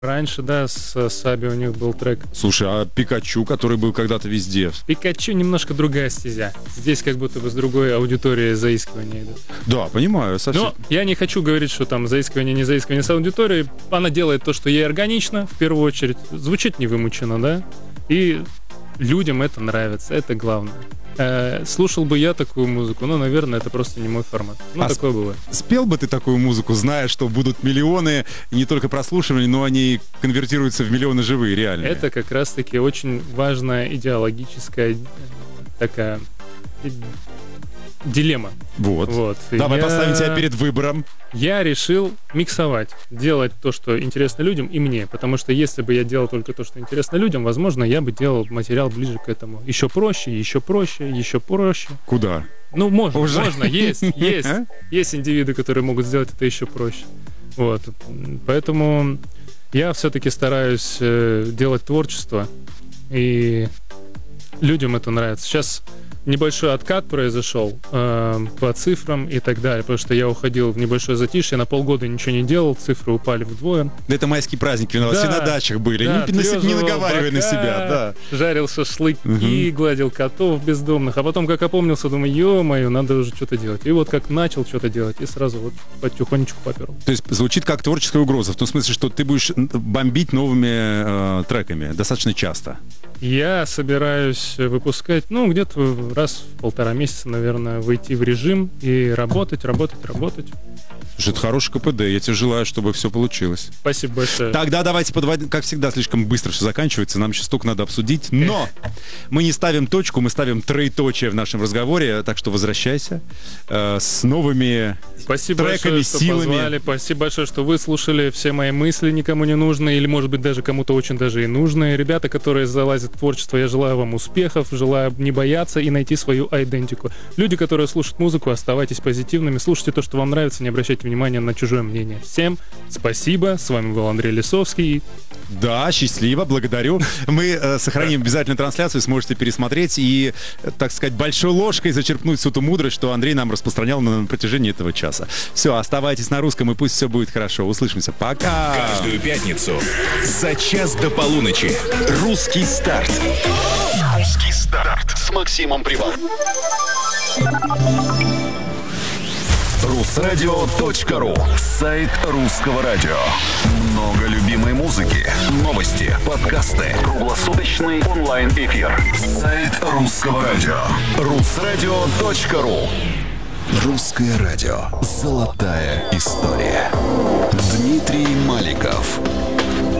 Раньше, да, с Саби у них был трек. Слушай, а Пикачу, который был когда-то везде? Пикачу немножко другая стезя. Здесь как будто бы с другой аудиторией заискивания идут. Да, понимаю, совсем. Но я не хочу говорить, что там заискивание, не заискивание с аудиторией. Она делает то, что ей органично, в первую очередь. Звучит невымученно, да? И людям это нравится, это главное. Слушал бы я такую музыку, но, наверное, это просто не мой формат. Ну, такое бывает. Спел бы ты такую музыку, зная, что будут миллионы, и не только прослушивания, но они конвертируются в миллионы живые, реально? Это как раз-таки очень важная идеологическая такая дилемма. Вот. Давай поставим тебя перед выбором. Я решил миксовать, делать то, что интересно людям, и мне. Потому что если бы я делал только то, что интересно людям, возможно, я бы делал материал ближе к этому. Еще проще, еще проще, еще проще. Куда? Ну, можно, есть индивиды, которые могут сделать это еще проще. Вот. Поэтому я все-таки стараюсь делать творчество, и людям это нравится. Сейчас небольшой откат произошел по цифрам и так далее, потому что я уходил в небольшое затишье, на полгода ничего не делал, цифры упали вдвое. Да это майские праздники, виноват, все на дачах были, да, не наговаривай на себя. Да. Жарил шашлыки, гладил котов бездомных, а потом, как опомнился, думаю, ё-моё, надо уже что-то делать. И вот как начал что-то делать, и сразу вот потихонечку поперл. То есть звучит как творческая угроза, в том смысле, что ты будешь бомбить новыми треками достаточно часто. Я собираюсь выпускать, где-то раз в 1,5 месяца, наверное, войти в режим и работать. Слушай, это хороший КПД, я тебе желаю, чтобы все получилось. Спасибо большое. Тогда давайте подводить, как всегда, слишком быстро все заканчивается, нам еще столько надо обсудить, но мы не ставим точку, мы ставим троеточие в нашем разговоре, так что возвращайся с новыми Спасибо треками, большое, что силами. позвали. Спасибо большое, что выслушали все мои мысли, никому не нужные, или, может быть, даже кому-то очень даже и нужные. Ребята, которые залазят в творчество, я желаю вам успехов, желаю не бояться и найти свою айдентику. Люди, которые слушают музыку, оставайтесь позитивными, слушайте то, что вам нравится, не обращайте внимания на чужое мнение. Всем спасибо, с вами был Андрей Лисовский. Да, счастливо, благодарю. Мы сохраним обязательно трансляцию, сможете пересмотреть и, так сказать, большой ложкой зачерпнуть всю ту мудрость, что Андрей нам распространял на протяжении этого часа. Все, оставайтесь на русском, и пусть все будет хорошо. Услышимся. Пока! Каждую пятницу за час до полуночи «Русский старт». «Русский старт» с Максимом Приваловым. Русрадио.ру. Сайт русского радио. Много любимой музыки, новости, подкасты, круглосуточный онлайн-эфир. Сайт русского радио. Русрадио.ру. Русское радио. Золотая история. Дмитрий Маликов.